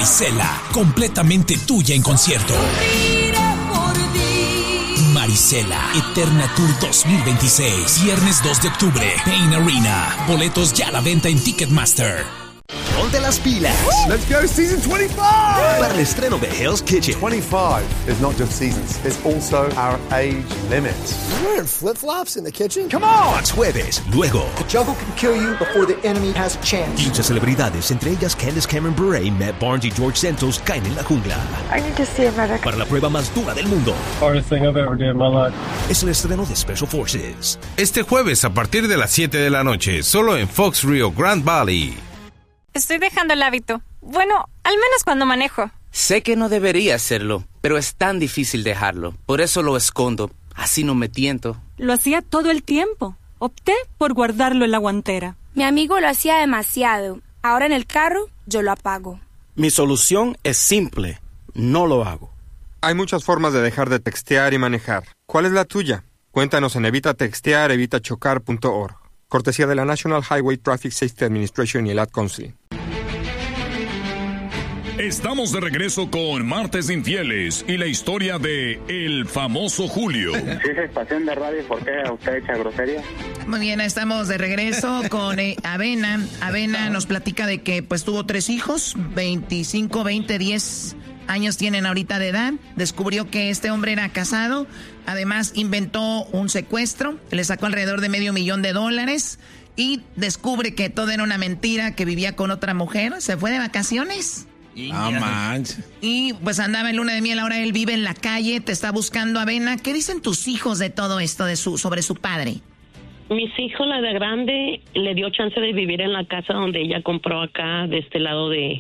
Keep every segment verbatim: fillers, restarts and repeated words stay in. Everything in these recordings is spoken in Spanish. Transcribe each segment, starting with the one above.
Marisela, completamente tuya en concierto. Marisela, Eterna Tour dos mil veintiséis, viernes dos de octubre, Pain Arena. Boletos ya a la venta en Ticketmaster. Ponte las pilas. Let's go season twenty-five. Para el estreno de Hell's Kitchen. twenty-five is not just seasons, it's also our age limit. You're wearing flip-flops in the kitchen? Come on. Jueves, luego. The jungle can kill you before the enemy has a chance. quince celebridades, entre ellas Candace Cameron Bure, Matt Barnes y George Santos, caen en la jungla. I need to see a medic. Para la prueba más dura del mundo. Hardest thing I've ever done in my life. Es el estreno de Special Forces. Este jueves a partir de las siete de la noche, solo en Fox Rio Grand Valley. Estoy dejando el hábito. Bueno, al menos cuando manejo. Sé que no debería hacerlo, pero es tan difícil dejarlo. Por eso lo escondo. Así no me tiento. Lo hacía todo el tiempo. Opté por guardarlo en la guantera. Mi amigo lo hacía demasiado. Ahora en el carro, yo lo apago. Mi solución es simple. No lo hago. Hay muchas formas de dejar de textear y manejar. ¿Cuál es la tuya? Cuéntanos en evita textear evita chocar punto org. Cortesía de la National Highway Traffic Safety Administration y el Ad Council. Estamos de regreso con Martes de Infieles y la historia de El Famoso Julio. Si es estación de radio, ¿por qué usted echa grosería? Muy bien, estamos de regreso con eh, Avena. Avena nos platica de que pues tuvo tres hijos, veinticinco, veinte, diez años tienen ahorita de edad. Descubrió que este hombre era casado. Además, inventó un secuestro. Le sacó alrededor de medio millón de dólares. Y descubre que todo era una mentira, que vivía con otra mujer. Se fue de vacaciones. Ah, manches. Y pues andaba en luna de miel. Ahora él vive en la calle, te está buscando, Avena. ¿Qué dicen tus hijos de todo esto, de su, sobre su padre? Mis hijos, la de grande, le dio chance de vivir en la casa donde ella compró acá, de este lado de,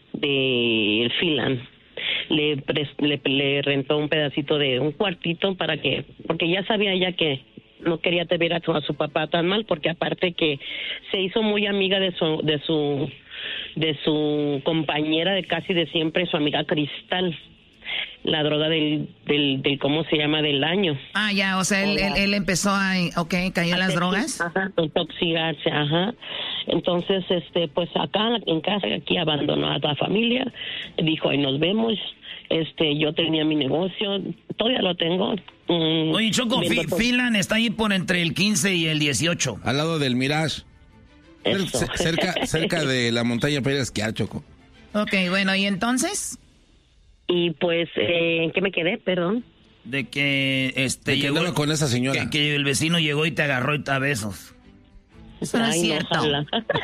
de Phelan. Le, le, le rentó un pedacito de un cuartito para que, porque ya sabía ella que no quería ver a su, a su papá tan mal, porque aparte que se hizo muy amiga de su, de su, de su compañera de casi de siempre, su amiga Cristal, la droga del, del, del ¿cómo se llama? Del año. Ah, ya, o sea, él, él, él empezó a, ok, cayó en las drogas. Ajá, intoxicarse, ajá. Entonces, este, pues acá en casa, aquí abandonó a la familia, dijo, ahí nos vemos. Este, yo tenía mi negocio, todavía lo tengo. Mm, Oye, Choco, Phelan está ahí por entre el quince y el dieciocho. Al lado del Mirage. Eso. Cerca, cerca de la montaña para ir a esquiar, Choco. Ok, bueno, ¿y entonces? Y pues, eh, ¿en qué me quedé? Perdón. De que este de que llegó con esa señora. Que, que el vecino llegó y te agarró y te a besos. Eso no es cierto. No,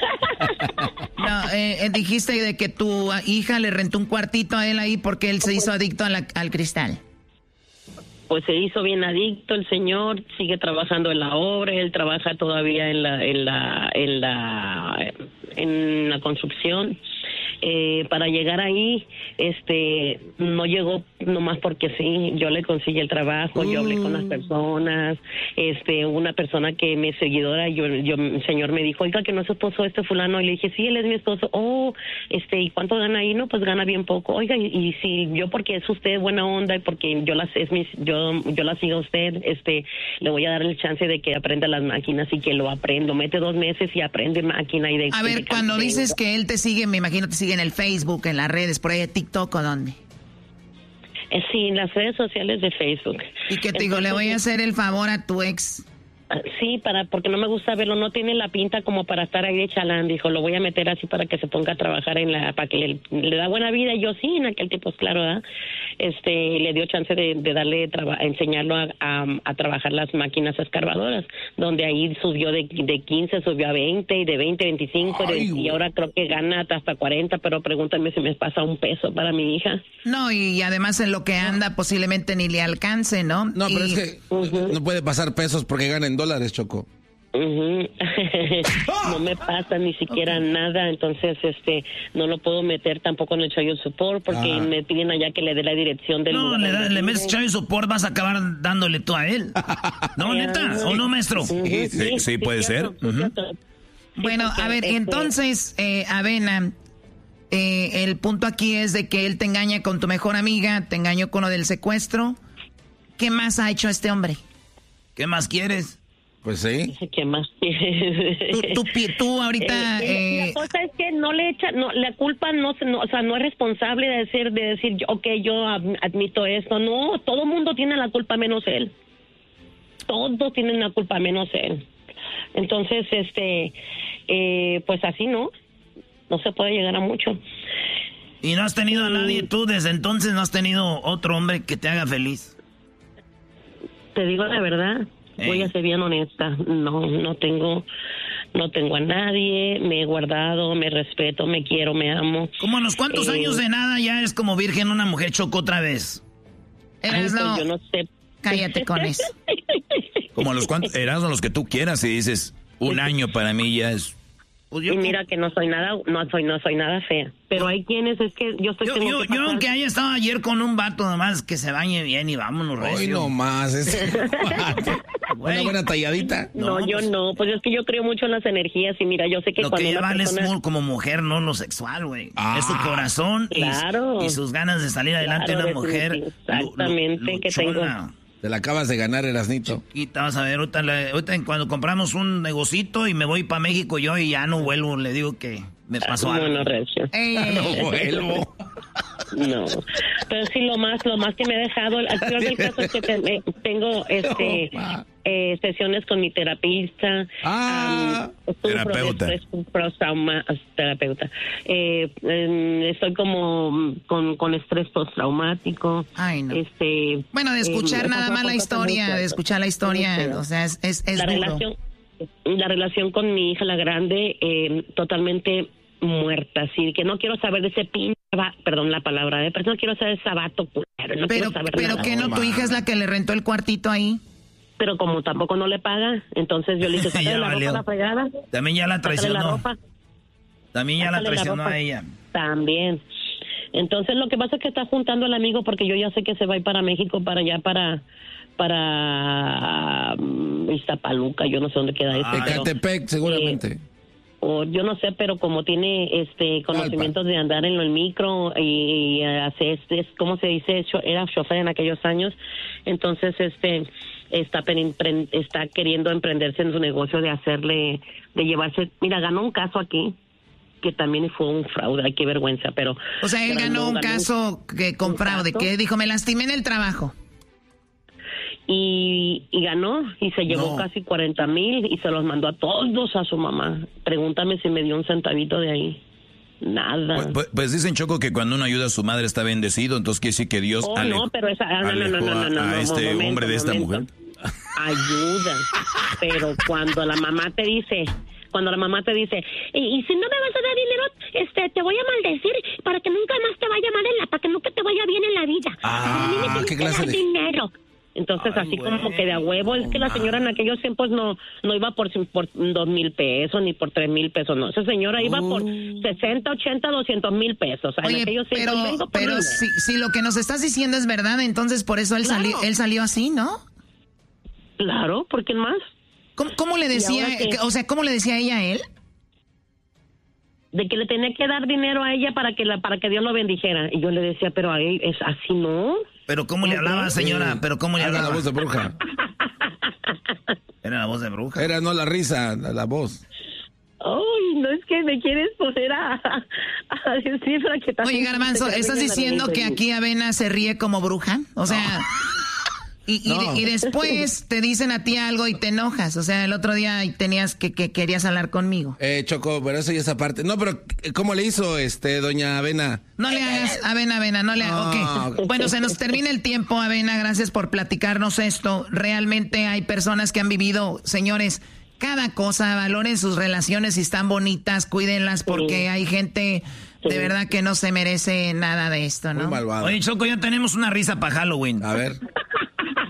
no eh, dijiste de que tu hija le rentó un cuartito a él ahí porque él se hizo adicto a la, al cristal. Pues se hizo bien adicto el señor, sigue trabajando en la obra, él trabaja todavía en la en la en la en la construcción. Eh, para llegar ahí, este, no llegó nomás porque sí, yo le conseguí el trabajo, uh. yo hablé con las personas, este, una persona que me seguidora, yo, yo, el señor me dijo, oiga, que no es su esposo este fulano, y le dije, sí, él es mi esposo. Oh, este, ¿y cuánto gana ahí? No, pues gana bien poco. Oiga, y, y si yo, porque es usted buena onda, y porque yo las, es mis, yo, yo la sigo a usted, este, le voy a dar el chance de que aprenda las máquinas y que lo aprendo, mete dos meses y aprende máquina y de... A ver, de cuando dices que él te sigue, me imagino te sigue en el Facebook, en las redes, por ahí, TikTok o dónde. Sí, en las redes sociales de Facebook. Y que te digo, le voy a hacer el favor a tu ex. Sí, para porque no me gusta verlo, no tiene la pinta como para estar ahí de chalán, dijo, lo voy a meter así para que se ponga a trabajar en la, para que le, le da buena vida, y yo sí, en aquel tiempo, claro, ¿verdad? Este, le dio chance de, de darle, traba, enseñarlo a, a, a trabajar las máquinas escarbadoras, donde ahí subió de, de quince, subió a veinte, y de veinte, veinticinco, de, y ahora creo que gana hasta cuarenta, pero pregúntame si me pasa un peso para mi hija. No, y además en lo que anda posiblemente ni le alcance, ¿no? No, y... pero es que uh-huh. no puede pasar pesos porque gana en dólares, Choco. Uh-huh. No me pasa ni siquiera okay. nada, entonces este no lo puedo meter tampoco en el child support porque ah. me piden allá que le dé la dirección del no, lugar. No, le, da, le metes child support, vas a acabar dándole tú a él. ¿No, neta? ¿O no, maestro? Uh-huh. Sí, sí, sí, sí, puede ser. Uh-huh. Bueno, a ver, este... entonces, eh, Avena, eh, el punto aquí es de que él te engaña con tu mejor amiga, te engañó con lo del secuestro. ¿Qué más ha hecho este hombre? ¿Qué más quieres? Pues sí. ¿Qué más quieres? Tú, tú, tú ahorita... Eh, eh, la cosa es que no le echa, no, la culpa no, no, o sea, no es responsable de decir, de decir, ok, yo admito esto. No, todo mundo tiene la culpa menos él. Todos tienen la culpa menos él. Entonces, este, eh, pues así no, no se puede llegar a mucho. ¿Y no has tenido a nadie, tú desde entonces no has tenido otro hombre que te haga feliz? Te digo la verdad, Ey. voy a ser bien honesta, no, no tengo, no tengo a nadie, me he guardado, me respeto, me quiero, me amo. ¿Cómo a los cuantos eh, años de nada ya es como virgen una mujer Choco otra vez? Eras no. Yo no sé. Cállate con eso. Como a los cuantos, eras los que tú quieras y dices, un año para mí ya es... Pues yo, y mira que no soy nada, no soy, no soy nada fea. Pero hay quienes es que yo estoy... Yo, yo, yo aunque haya estado ayer con un vato nomás, que se bañe bien y vámonos, recio. Hoy nomás, ese una buena talladita. No, no yo pues, no, pues es que yo creo mucho en las energías y mira, yo sé que lo cuando que una vale persona... es muy, como mujer, no lo sexual, güey. Ah, es su corazón claro, y, y sus ganas de salir adelante claro, de una mujer. Exactamente, lu, lu, que tengo... Te la acabas de ganar, Erasnito. Y te vas a ver, ahorita, ahorita cuando compramos un negocito y me voy para México yo y ya no vuelvo, le digo que me pasó algo. No, Recio. Eh, no vuelvo. No, pero sí lo más, lo más que me ha dejado, el peor del caso es que te, tengo este no, eh, sesiones con mi terapista, ah, um, terapeuta, es un trauma, terapeuta, eh, eh, estoy como con, con estrés postraumático. Ay, no. Este, bueno, de escuchar eh, nada más la historia, de escuchar la historia, sí, o sea, es, es, es la duro. relación, la relación con mi hija la grande, eh, totalmente muerta, así que no quiero saber de ese pinche, perdón la palabra, eh, pero no quiero saber de ese vato culero, no pero, quiero saber pero nada. que no, tu hija es la que le rentó el cuartito ahí. Pero como tampoco no le paga, entonces yo le dije, sácale la ropa a la fregada. También ya la traicionó. La También ya la traicionó a ella. También. Entonces lo que pasa es que está juntando al amigo porque yo ya sé que se va a ir para México, para allá, para para um, Iztapaluca, yo no sé dónde queda eso. Ah, Ecatepec, seguramente. Eh, o yo no sé, pero como tiene este conocimientos de andar en el micro y, y hacer este, ¿cómo se dice? Era chofer en aquellos años, entonces este está está queriendo emprenderse en su negocio de hacerle, de llevarse, mira, ganó un caso aquí que también fue un fraude, ay, qué vergüenza, pero... O sea, él ganó un caso que con fraude, que dijo, me lastimé en el trabajo. Y, y ganó y se llevó no. casi cuarenta mil y se los mandó a todos a su mamá. Pregúntame si me dio un centavito de ahí. Nada. Pues, pues, pues dicen, Choco, que cuando uno ayuda a su madre está bendecido, entonces quiere decir que Dios oh, alejó, no, pero esa, no, no, no, no, no, a, no, a este momento, hombre de esta momento. mujer. Ayuda, pero cuando la mamá te dice... Cuando la mamá te dice, y, y si no me vas a dar dinero, este, te voy a maldecir para que nunca más te vaya mal en la, para que nunca te vaya bien en la vida. Ah, ¿qué clase de dinero? Entonces, ay, así bueno. como que de a huevo, es que la señora en aquellos tiempos no no iba por, por dos mil pesos ni por tres mil pesos, no. Esa señora iba uh. por sesenta, ochenta, doscientos mil pesos. O sea, oye, en aquellos pero, tiempos, pero si, si lo que nos estás diciendo es verdad, entonces por eso él, claro. salió, él salió así, ¿no? Claro, ¿por qué más? ¿Cómo, cómo le decía, que, o sea, cómo le decía ella a él? De que le tenía que dar dinero a ella para que la, para que Dios lo bendijera. Y yo le decía, pero a él es así, ¿no? Pero ¿cómo le hablaba, señora? Pero ¿cómo le hablaba? Era la voz de bruja. Era la voz de bruja. Era no la risa, la, la voz. Ay, no es que me quieres poner a, a decir para que... Oye, Garbanzo, ¿estás diciendo que aquí Avena se ríe como bruja? O sea... No. Y, y, no. y después te dicen a ti algo y te enojas. O sea, el otro día tenías que, que querías hablar conmigo. Eh, Choco, pero eso ya es aparte. No, pero ¿cómo le hizo este doña Avena? No le hagas, Avena, Avena, no le hagas. No. Okay. Bueno, se nos termina el tiempo, Avena. Gracias por platicarnos esto. Realmente hay personas que han vivido, señores, cada cosa. Valoren sus relaciones si están bonitas, cuídenlas porque sí. hay gente... De verdad que no se merece nada de esto, ¿no? Muy malvado. Oye, Choco, ya tenemos una risa para Halloween. A ver.